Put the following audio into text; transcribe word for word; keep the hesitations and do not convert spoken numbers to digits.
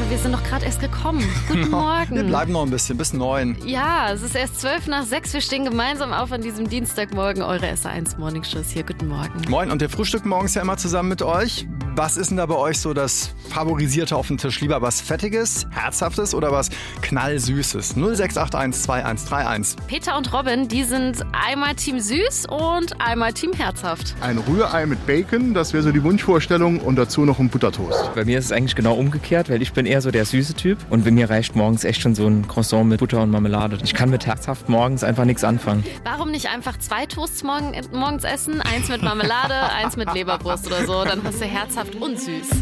wir sind doch gerade erst gekommen. Guten Morgen. Wir bleiben noch ein bisschen, bis neun. Ja, es ist erst zwölf nach sechs. Wir stehen gemeinsam auf an diesem Dienstagmorgen. Eure S eins Morning Show ist hier. Guten Morgen. Moin, und wir frühstücken morgens ja immer zusammen mit euch. Was ist denn da bei euch so das Favorisierte auf dem Tisch? Lieber was Fettiges, Herzhaftes oder was Knallsüßes? null sechs acht eins zwei eins drei eins. Peter und Robin, die sind einmal Team Süß und einmal Team Herzhaft. Ein Rührei mit Bacon, das wäre so die Wunschvorstellung, und dazu noch ein Buttertoast. Bei mir ist es eigentlich genau umgekehrt, weil ich bin eher so der süße Typ und bei mir reicht morgens echt schon so ein Croissant mit Butter und Marmelade. Ich kann mit herzhaft morgens einfach nichts anfangen. Warum nicht einfach zwei Toasts morgen, morgens essen? Eins mit Marmelade, eins mit Leberwurst oder so. Dann hast du herzhaft und süß.